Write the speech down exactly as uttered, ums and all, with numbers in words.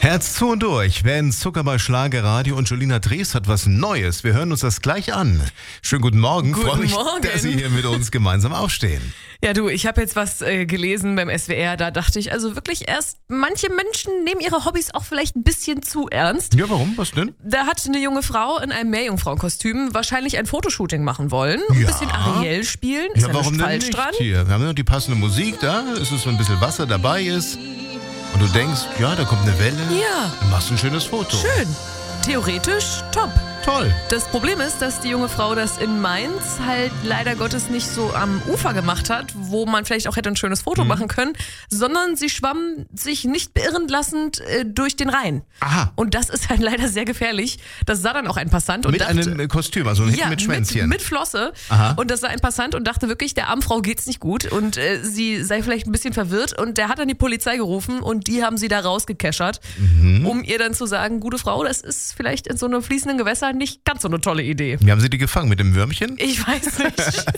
Herz zu und durch, wenn Zuckerberg Schlagerradio und Julina Drees hat was Neues. Wir hören uns das gleich an. Schönen guten Morgen. Guten Freue mich, Morgen. dass Sie hier mit uns gemeinsam aufstehen. Ja du, ich habe jetzt was äh, gelesen beim S W R, da dachte ich also wirklich erst, manche Menschen nehmen ihre Hobbys auch vielleicht ein bisschen zu ernst. Ja, warum? Was denn? Da hat eine junge Frau in einem Meerjungfrauenkostüm wahrscheinlich ein Fotoshooting machen wollen, ein Ja. bisschen Ariel spielen, ist Ja, ja warum nicht denn falsch nicht dran. hier? Wir haben ja die passende Musik da, es ist so ein bisschen Wasser dabei ist. Und du denkst, ja, da kommt eine Welle. Ja. Du machst ein schönes Foto. Schön. Theoretisch top. Toll. Das Problem ist, dass die junge Frau das in Mainz halt leider Gottes nicht so am Ufer gemacht hat, wo man vielleicht auch hätte ein schönes Foto Mhm. machen können, sondern sie schwamm sich nicht beirren lassend äh, durch den Rhein. Aha. Und das ist halt leider sehr gefährlich. Das sah dann auch ein Passant und Mit dachte, einem äh, Kostüm, also hinten ja, mit Schwänzchen. Mit, mit Flosse. Aha. Und das sah ein Passant und dachte wirklich, der armen Frau geht's nicht gut und äh, sie sei vielleicht ein bisschen verwirrt und der hat dann die Polizei gerufen und die haben sie da rausgekeschert, Mhm. um ihr dann zu sagen, gute Frau, das ist vielleicht in so einem fließenden Gewässer nicht ganz so eine tolle Idee. Wie haben Sie die gefangen? Mit dem Würmchen? Ich weiß nicht.